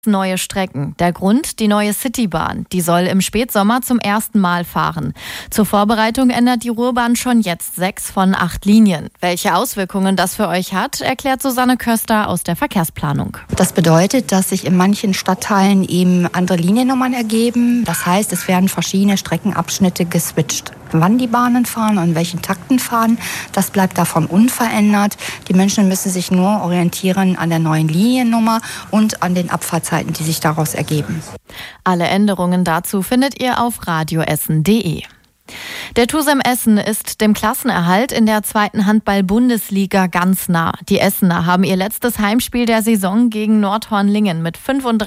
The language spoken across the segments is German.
Neue Strecken. Der Grund, die neue Citybahn. Die soll im Spätsommer zum ersten Mal fahren. Zur Vorbereitung ändert die Ruhrbahn schon jetzt 6 von 8 Linien. Welche Auswirkungen das für euch hat, erklärt Susanne Köster aus der Verkehrsplanung. Das bedeutet, dass sich in manchen Stadtteilen eben andere Liniennummern ergeben. Das heißt, es werden verschiedene Streckenabschnitte geswitcht. Wann die Bahnen fahren und in welchen Takten fahren, das bleibt davon unverändert. Die Menschen müssen sich nur orientieren an der neuen Liniennummer und an den Abfahrtzeiten, die sich daraus ergeben. Alle Änderungen dazu findet ihr auf radioessen.de. Der TuSem Essen ist dem Klassenerhalt in der 2. Handball-Bundesliga ganz nah. Die Essener haben ihr letztes Heimspiel der Saison gegen Nordhorn-Lingen mit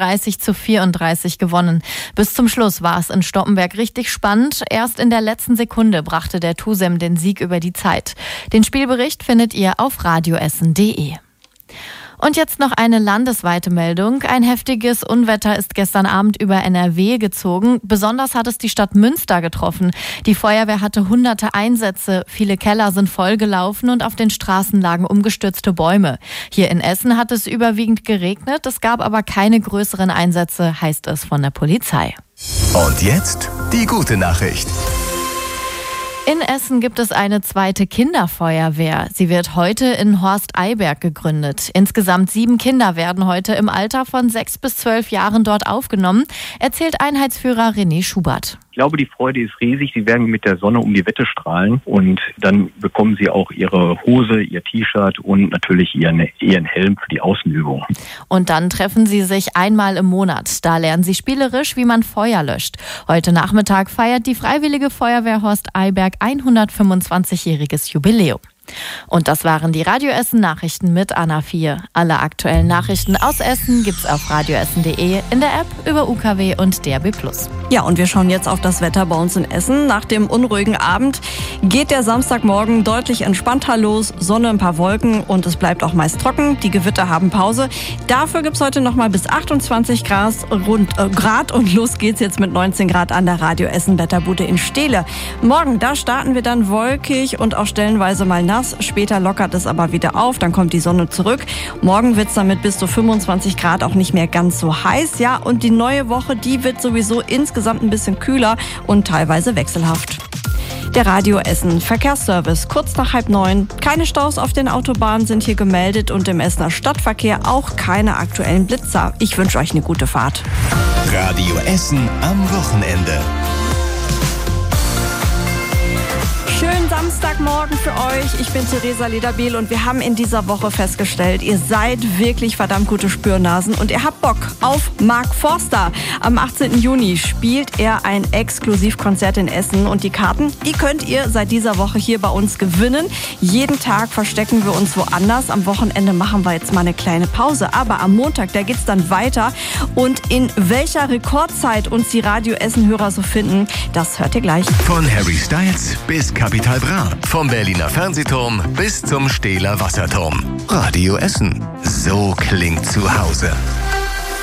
35:34 gewonnen. Bis zum Schluss war es in Stoppenberg richtig spannend. Erst in der letzten Sekunde brachte der TuSem den Sieg über die Zeit. Den Spielbericht findet ihr auf radioessen.de. Und jetzt noch eine landesweite Meldung. Ein heftiges Unwetter ist gestern Abend über NRW gezogen. Besonders hat es die Stadt Münster getroffen. Die Feuerwehr hatte hunderte Einsätze. Viele Keller sind vollgelaufen und auf den Straßen lagen umgestürzte Bäume. Hier in Essen hat es überwiegend geregnet. Es gab aber keine größeren Einsätze, heißt es von der Polizei. Und jetzt die gute Nachricht. In Essen gibt es eine zweite Kinderfeuerwehr. Sie wird heute in Horsteiberg gegründet. Insgesamt 7 Kinder werden heute im Alter von 6 bis 12 Jahren dort aufgenommen, erzählt Einheitsführer René Schubert. Ich glaube, die Freude ist riesig. Sie werden mit der Sonne um die Wette strahlen und dann bekommen sie auch ihre Hose, ihr T-Shirt und natürlich ihren Helm für die Außenübung. Und dann treffen sie sich einmal im Monat. Da lernen sie spielerisch, wie man Feuer löscht. Heute Nachmittag feiert die Freiwillige Feuerwehr Horsteiberg 125-jähriges Jubiläum. Und das waren die Radio Essen Nachrichten mit Anna 4. Alle aktuellen Nachrichten aus Essen gibt's auf radioessen.de, in der App, über UKW und DAB+. Ja, und wir schauen jetzt auf das Wetter bei uns in Essen. Nach dem unruhigen Abend geht der Samstagmorgen deutlich entspannter los. Sonne, ein paar Wolken und es bleibt auch meist trocken. Die Gewitter haben Pause. Dafür gibt's heute nochmal bis 28 Grad und los geht's jetzt mit 19 Grad an der Radio Essen Wetterbude in Steele. Morgen, da starten wir dann wolkig und auch stellenweise mal nass. Später lockert es aber wieder auf, dann kommt die Sonne zurück. Morgen wird's dann mit bis zu 25 Grad auch nicht mehr ganz so heiß. Ja, und die neue Woche, die wird sowieso insgesamt ein bisschen kühler und teilweise wechselhaft. Der Radio Essen Verkehrsservice, kurz nach 8:30. Keine Staus auf den Autobahnen sind hier gemeldet und im Essener Stadtverkehr auch keine aktuellen Blitzer. Ich wünsche euch eine gute Fahrt. Radio Essen am Wochenende. Schönen Samstagmorgen für euch. Ich bin Theresa Lederbiel und wir haben in dieser Woche festgestellt, ihr seid wirklich verdammt gute Spürnasen und ihr habt Bock auf Mark Forster. Am 18. Juni spielt er ein Exklusivkonzert in Essen und die Karten, die könnt ihr seit dieser Woche hier bei uns gewinnen. Jeden Tag verstecken wir uns woanders. Am Wochenende machen wir jetzt mal eine kleine Pause, aber am Montag, da geht's dann weiter und in welcher Rekordzeit uns die Radio Essen-Hörer so finden, das hört ihr gleich. Von Harry Styles bis Capital Bra, vom Berliner Fernsehturm bis zum Stähler Wasserturm. Radio Essen. So klingt zu Hause.